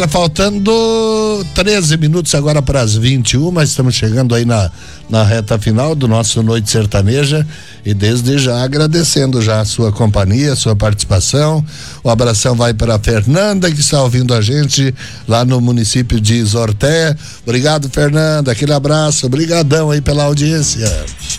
Faltando 13 minutos agora para as 21, estamos chegando aí na reta final do nosso Noite Sertaneja e desde já agradecendo já a sua companhia, a sua participação. O abração vai para a Fernanda, que está ouvindo a gente lá no município de Isorté. Obrigado, Fernanda, aquele abraço, brigadão aí pela audiência.